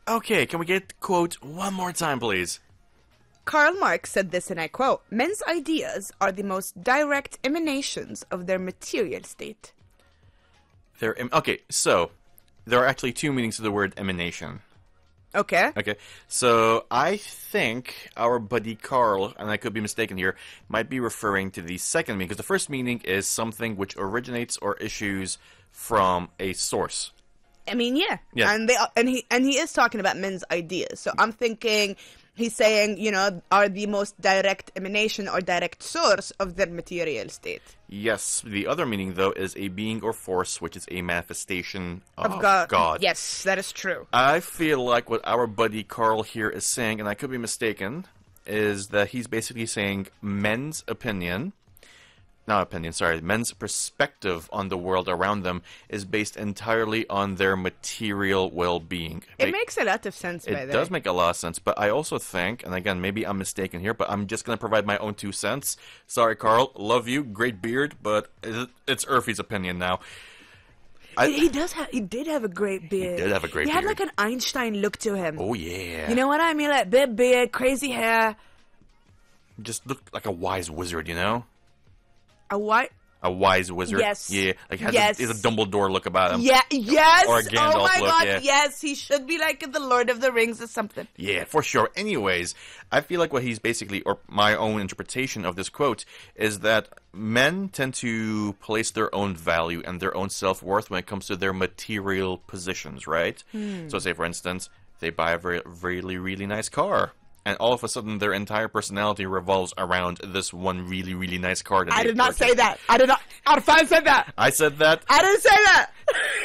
Okay, can we get the quote one more time, please? Karl Marx said this, and I quote, "Men's ideas are the most direct emanations of their material state." Okay, so there are actually two meanings to the word emanation. Okay. Okay, so I think our buddy Carl, and I could be mistaken here, might be referring to the second meaning, because the first meaning is something which originates or issues from a source. I mean, yeah. Yeah. And he is talking about men's ideas. So I'm thinking he's saying, are the most direct emanation or direct source of their material state. Yes, the other meaning, though, is a being or force which is a manifestation of God. Yes, that is true. I feel like what our buddy Carl here is saying, and I could be mistaken, is that he's basically saying men's perspective on the world around them is based entirely on their material well-being. It makes a lot of sense, by the way. It does make a lot of sense, but I also think, and again, maybe I'm mistaken here, but I'm just going to provide my own 2 cents. Sorry, Carl, love you, great beard, but it's Urfi's opinion now. He did have a great beard. He did have a great beard. He had like an Einstein look to him. Oh, yeah. You know what I mean? Like big beard, crazy hair. Just looked like a wise wizard, you know? A what? A wise wizard. Yes. Yeah, like has a Dumbledore look about him. Yeah, yes. Or a Gandalf oh my look, God, yeah. yes. He should be like in the Lord of the Rings or something. Yeah, for sure. Anyways, I feel like what he's basically, or my own interpretation of this quote, is that men tend to place their own value and their own self-worth when it comes to their material positions, right? So say, for instance, they buy a really, really nice car. And all of a sudden, their entire personality revolves around this one really, really nice car. I did not say that. I did not. I said that. I said that. I didn't say that.